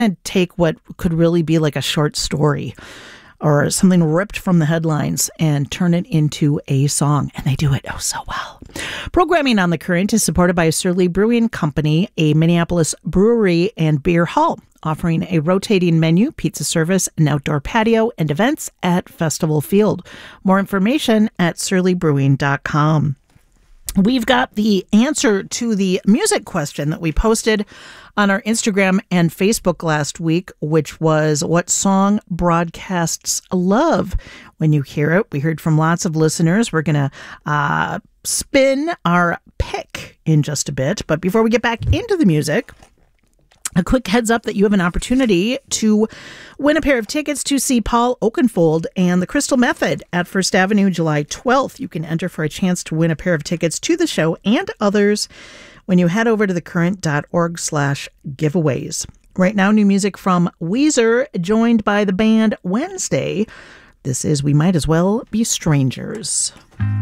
to take what could really be like a short story or something ripped from the headlines and turn it into a song. And they do it oh so well. Programming on The Current is supported by Surly Brewing Company, a Minneapolis brewery and beer hall, offering a rotating menu, pizza service, an outdoor patio, and events at Festival Field. More information at surlybrewing.com. We've got the answer to the music question that we posted on our Instagram and Facebook last week, which was, what song broadcasts love when you hear it? We heard from lots of listeners. We're going to spin our pick in just a bit. But before we get back into the music, a quick heads up that you have an opportunity to win a pair of tickets to see Paul Oakenfold and the Crystal Method at First Avenue, July 12th. You can enter for a chance to win a pair of tickets to the show and others when you head over to thecurrent.org/giveaways. Right now, new music from Weezer, joined by the band Wednesday. This is We Might As Well Be Strangers.